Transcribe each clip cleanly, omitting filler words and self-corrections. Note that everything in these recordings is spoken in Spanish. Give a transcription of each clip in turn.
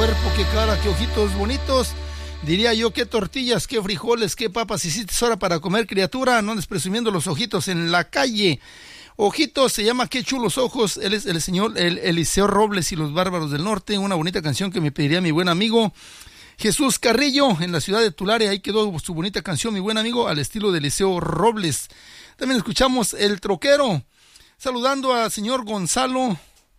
cuerpo, qué cara, qué ojitos bonitos. Diría yo, qué tortillas, qué frijoles, qué papas hiciste hora para comer, criatura. No andes presumiendo los ojitos en la calle. Ojitos, se llama Qué chulos ojos. Él es el señor Eliseo Robles y los Bárbaros del Norte. Una bonita canción que me pediría mi buen amigo Jesús Carrillo en la ciudad de Tulare. Ahí quedó su bonita canción, mi buen amigo, al estilo de Eliseo Robles. También escuchamos El Troquero, saludando al señor Gonzalo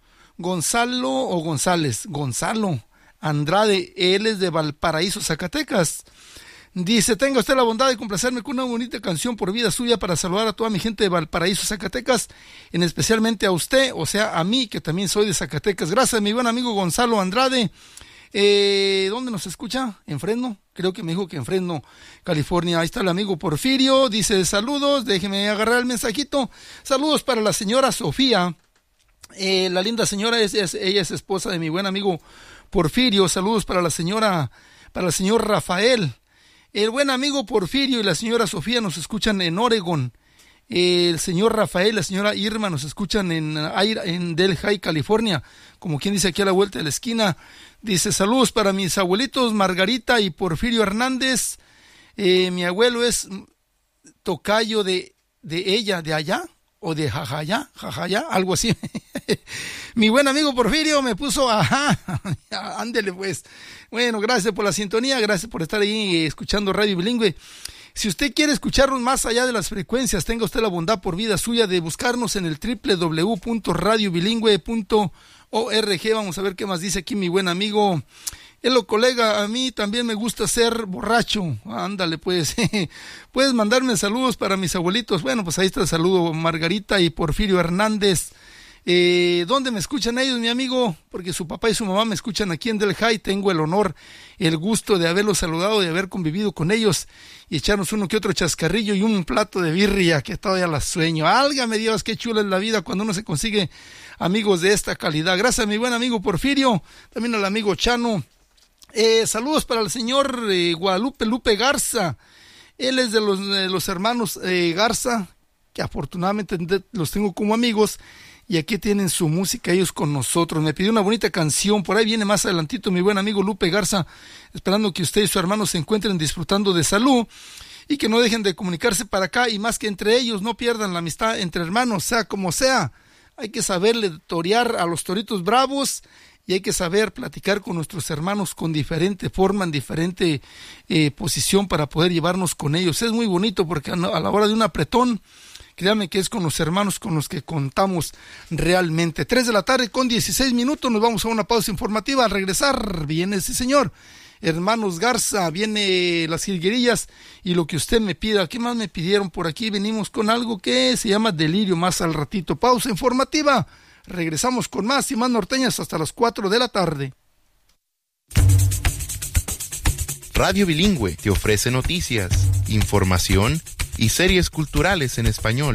Andrade. Él es de Valparaíso, Zacatecas. Dice, tenga usted la bondad de complacerme con una bonita canción por vida suya para saludar a toda mi gente de Valparaíso, Zacatecas, en especialmente a usted, o sea, a mí, que también soy de Zacatecas. Gracias, mi buen amigo Gonzalo Andrade. ¿Dónde nos escucha? ¿En Fresno? Creo que me dijo que en Fresno, California. Ahí está el amigo Porfirio. Dice, saludos, déjeme agarrar el mensajito. Saludos para la señora Sofía. La linda señora, ella es esposa de mi buen amigo Porfirio. Saludos para el señor Rafael. El buen amigo Porfirio y la señora Sofía nos escuchan en Oregon. El señor Rafael, la señora Irma nos escuchan en Delhi, California, como quien dice aquí a la vuelta de la esquina. Dice, saludos para mis abuelitos Margarita y Porfirio Hernández. Mi abuelo es tocayo de ella, de allá, o de jajaya, algo así. Mi buen amigo Porfirio me puso, ajá, ándele pues. Bueno, gracias por la sintonía, gracias por estar ahí escuchando Radio Bilingüe. Si usted quiere escucharnos más allá de las frecuencias, tenga usted la bondad por vida suya de buscarnos en el www.radiobilingüe.org. Vamos a ver qué más dice aquí mi buen amigo. Colega, a mí también me gusta ser borracho. Ándale pues. Puedes mandarme saludos para mis abuelitos. Bueno, pues ahí está el saludo, Margarita y Porfirio Hernández. ¿Dónde me escuchan ellos, mi amigo? Porque su papá y su mamá me escuchan aquí en Delhi. Tengo el honor, el gusto de haberlos saludado, de haber convivido con ellos y echarnos uno que otro chascarrillo y un plato de birria que todavía la sueño. Álgame Dios, qué chula es la vida cuando uno se consigue amigos de esta calidad. Gracias a mi buen amigo Porfirio, también al amigo Chano. Saludos para el señor Guadalupe Lupe Garza. Él es de los hermanos Garza, que afortunadamente los tengo como amigos. Y aquí tienen su música ellos con nosotros. Me pidió una bonita canción, por ahí viene más adelantito mi buen amigo Lupe Garza, esperando que usted y su hermano se encuentren disfrutando de salud y que no dejen de comunicarse para acá, y más que entre ellos no pierdan la amistad entre hermanos, sea como sea. Hay que saberle torear a los toritos bravos y hay que saber platicar con nuestros hermanos con diferente forma, en diferente posición para poder llevarnos con ellos. Es muy bonito porque a la hora de un apretón, créame que es con los hermanos con los que contamos realmente. 3:16 p.m, nos vamos a una pausa informativa. Al regresar viene ese señor, hermanos Garza, viene las jilguerillas y lo que usted me pida. ¿Qué más me pidieron por aquí? Venimos con algo que se llama Delirio más al ratito. Pausa informativa, regresamos con más y más norteñas hasta las 4 de la tarde. Radio Bilingüe te ofrece noticias, información y series culturales en español.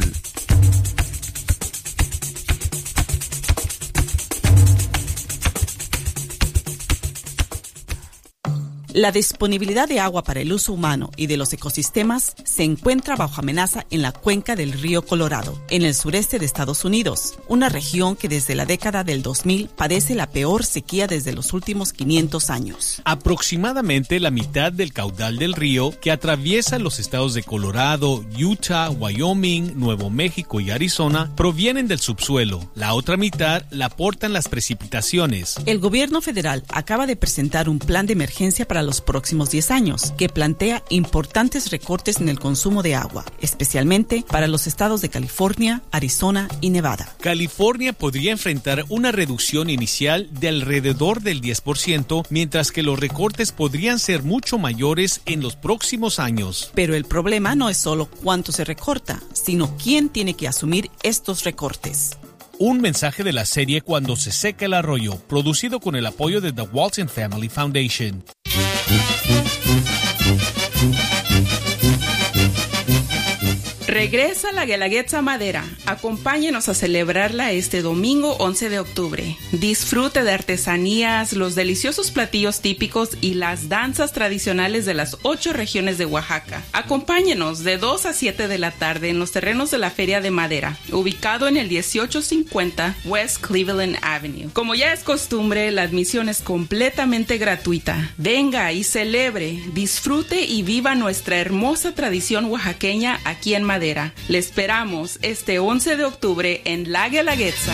La disponibilidad de agua para el uso humano y de los ecosistemas se encuentra bajo amenaza en la cuenca del río Colorado, en el sureste de Estados Unidos, una región que desde la década del 2000 padece la peor sequía desde los últimos 500 años. Aproximadamente la mitad del caudal del río, que atraviesa los estados de Colorado, Utah, Wyoming, Nuevo México y Arizona, provienen del subsuelo. La otra mitad la aportan las precipitaciones. El gobierno federal acaba de presentar un plan de emergencia para los próximos 10 años, que plantea importantes recortes en el consumo de agua, especialmente para los estados de California, Arizona y Nevada. California podría enfrentar una reducción inicial de alrededor del 10%, mientras que los recortes podrían ser mucho mayores en los próximos años. Pero el problema no es solo cuánto se recorta, sino quién tiene que asumir estos recortes. Un mensaje de la serie Cuando se seca el arroyo, producido con el apoyo de The Walton Family Foundation. Regresa la Guelaguetza Madera. Acompáñenos a celebrarla este domingo 11 de octubre. Disfrute de artesanías, los deliciosos platillos típicos y las danzas tradicionales de las 8 regiones de Oaxaca. Acompáñenos de 2 a 7 de la tarde en los terrenos de la Feria de Madera, ubicado en el 1850 West Cleveland Avenue. Como ya es costumbre, la admisión es completamente gratuita. Venga y celebre, disfrute y viva nuestra hermosa tradición oaxaqueña aquí en Madera. Le esperamos este 11 de octubre en La Guelaguetza.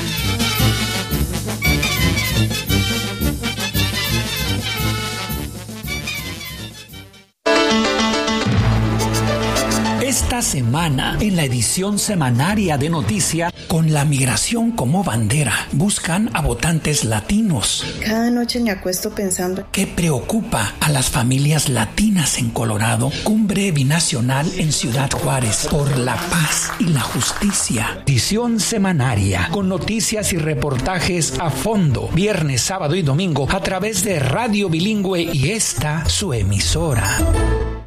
Esta semana, en la edición semanaria de Noticias, con la migración como bandera, buscan a votantes latinos. Cada noche me acuesto pensando. ¿Qué preocupa a las familias latinas en Colorado? Cumbre binacional en Ciudad Juárez por la paz y la justicia. Edición semanaria, con noticias y reportajes a fondo, viernes, sábado y domingo, a través de Radio Bilingüe y esta, su emisora.